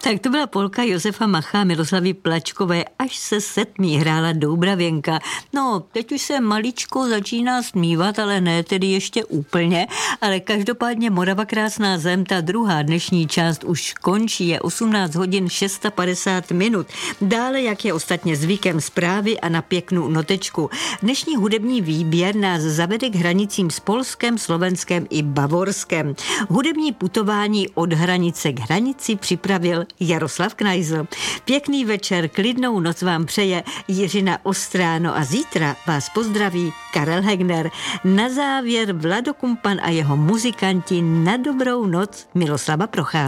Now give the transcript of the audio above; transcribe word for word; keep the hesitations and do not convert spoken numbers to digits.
Tak to byla polka Josefa Macha, Miloslavy Plačkové, až se setmí, hrála Doubravěnka. No, teď už se maličko začíná smívat, ale ne tedy ještě úplně, ale každopádně Morava krásná zem, ta druhá dnešní část už končí, je osmnáct hodin padesát šest minut. Dále, jak je ostatně zvykem, zprávy a na pěknou notečku. Dnešní hudební výběr nás zavede k hranicím s Polskem, Slovenskem i Bavorskem. Hudební putování od hranice k hranici připravil Jaroslav Knajzl. Pěkný večer, klidnou noc vám přeje Jiřina Ostráno a zítra vás pozdraví Karel Hegner. Na závěr Vlado Kumpan a jeho muzikanti. Na dobrou noc, Miloslava Procházka.